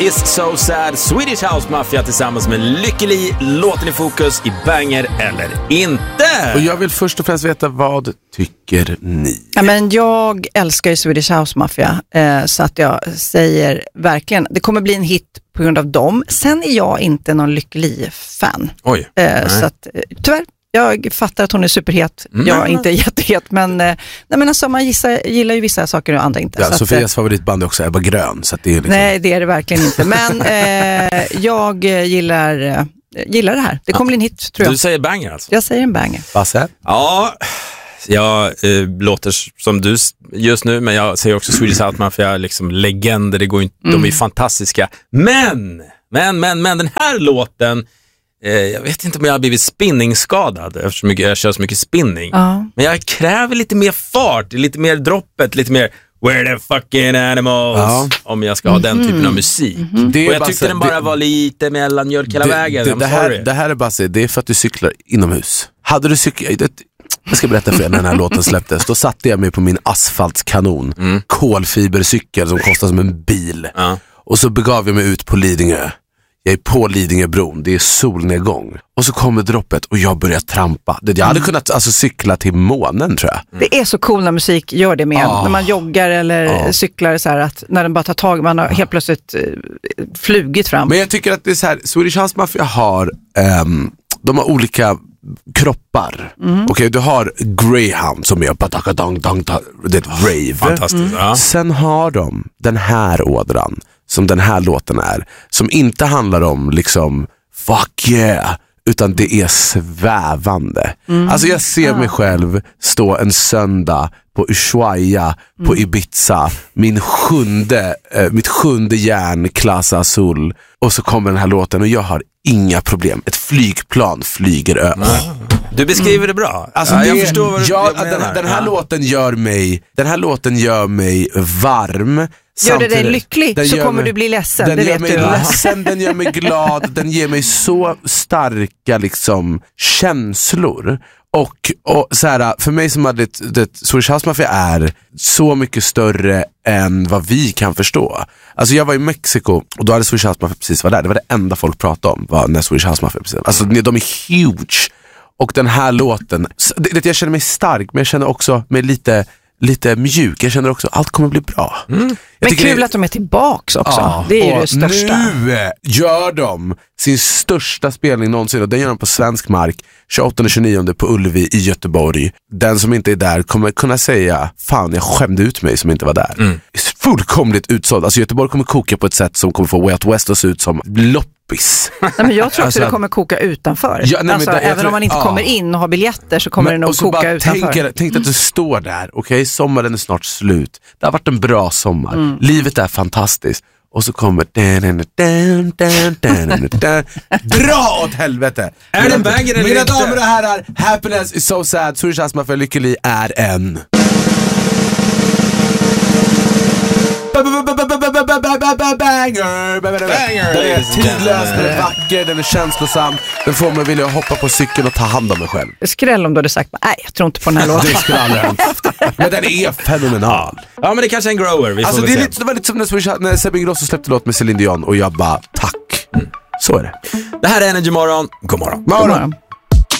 Is so sad. Swedish House Mafia tillsammans med Lykke Li. Låten i fokus i Banger eller inte. Och jag vill först och främst veta, vad tycker ni? Ja, men jag älskar ju Swedish House Mafia, så att jag säger verkligen, det kommer bli en hit på grund av dem. Sen är jag inte någon Lykke Li-fan. Oj. Så att tyvärr, jag fattar att hon är superhet. Jag är inte jättehet, men alltså, man gillar ju vissa saker och andra inte. Ja, så Sofias favoritband är också Ebba Grön. Så att det är liksom... Nej, det är det verkligen inte. Men jag gillar det här. Det kommer bli en hit, tror jag. Du säger Banger alltså? Jag säger en banger. Basse? Ja, jag låter som du just nu, men jag säger också Swedish House Mafia, liksom legender, det går inte, de är fantastiska. Men den här låten, jag vet inte om jag har blivit spinningsskadad eftersom jag kör så mycket spinning. Men jag kräver lite mer fart, lite mer droppet, lite mer Where the fucking animals, om jag ska ha den typen av musik. Och jag tyckte den bara var lite mellanmjölk hela vägen. Det här är Basse, det är för att du cyklar inomhus. Hade du cyklat... Jag ska berätta för er när den här låten släpptes. Då satte jag mig på min asfaltskanon, kolfibercykel som kostar som en bil. Och så begav jag mig ut på Lidingö. Jag är på Lidingöbron, det är solnedgång. Och så kommer droppet och jag börjar trampa. Jag hade kunnat cykla till månen, tror jag. Det är så cool när musik gör det med när man joggar eller cyklar så här, att när den bara tar tag, man har helt plötsligt flugit fram. Men jag tycker att det är så här, Swedish House Mafia har de har olika kroppar. Okej, du har Greyhound som är det är ett rave. Fantastiskt. Sen har de den här ådran som den här låten är, som inte handlar om liksom fuck yeah, utan det är svävande. Alltså jag ser mig själv stå en söndag på Ushuaia på Ibiza, mitt sjunde järn Clase Azul, och så kommer den här låten och jag har inga problem. Ett flygplan flyger över. Du beskriver det bra. Alltså jag förstår vad du menar. Den här låten gör mig varm. Gör det dig lycklig så kommer du bli ledsen. Den det gör vet mig du. ledsen, den gör mig glad. Den ger mig så starka liksom känslor. Och så här, för mig som hade Swedish House Mafia är så mycket större än vad vi kan förstå. Alltså jag var i Mexiko och då hade Swedish House Mafia precis var där. Det var det enda folk pratade om, var när Swedish House Mafia precis. Alltså de är huge. Och den här låten, jag känner mig stark, men jag känner också mig lite mjuk. Jag känner också allt kommer bli bra. Men kul att de är tillbaks också. Det är ju det största. Nu gör de sin största spelning någonsin, och den gör de på svensk mark 28-29 på Ullevi i Göteborg. Den som inte är där kommer kunna säga fan, jag skämde ut mig som inte var där. Fullkomligt utsåld. Alltså Göteborg kommer koka på ett sätt som kommer få Way Out West att se ut som loppis. Nej, men jag tror också det kommer koka utanför. Även om man inte kommer in och har biljetter så kommer det nog koka utanför. Tänk att du står där. Okej, sommaren är snart slut. Det har varit en bra sommar. Livet är fantastiskt. Och så kommer dra åt helvete. Är det en banger eller mina inte? damer och herrar, Happiness is so sad. Swedish House Mafia, Lykke Li är en banger. Den är tidlös, den är vacker, den är känslosam. Den får mig vilja hoppa på cykeln och ta hand om mig själv. Skräll om du hade sagt, nej, jag tror inte på den här låten. Det skulle aldrig hänt. Men den är fenomenal. Ja, men det kanske är en grower. Alltså det var lite som när Sebbe Ingrosso släppte låt med Celine Dion och jag bara tack. Så är det. Det här är Energy Morgon. God morgon. God morgon.